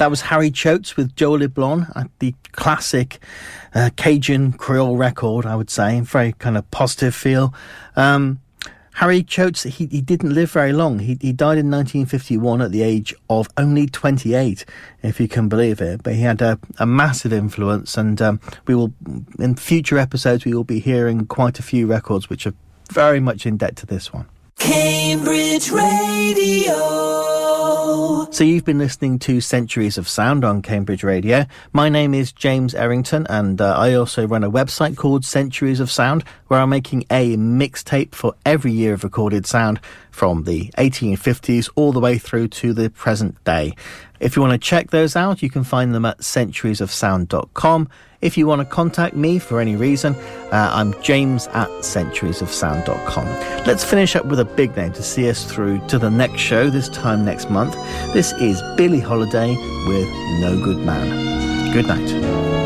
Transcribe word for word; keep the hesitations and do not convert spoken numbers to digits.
that was Harry Choates with Joe LeBlanc, uh, the classic uh, Cajun Creole record, I would say. Very kind of positive feel. Um, Harry Choates, he, he didn't live very long. He, he died in nineteen fifty-one at the age of only twenty-eight, if you can believe it. But he had a, a massive influence, and um, we will, in future episodes, we will be hearing quite a few records which are very much in debt to this one. Cambridge Radio. So you've been listening to Centuries of Sound on Cambridge Radio. My name is James Errington, and uh, I also run a website called Centuries of Sound, where I'm making a mixtape for every year of recorded sound from the eighteen fifties all the way through to the present day. If you want to check those out, you can find them at centuries of sound dot com. If you want to contact me for any reason, uh, I'm James at centuries of sound dot com. Let's finish up with a big name to see us through to the next show, this time next month. This is Billie Holiday with No Good Man. Good night.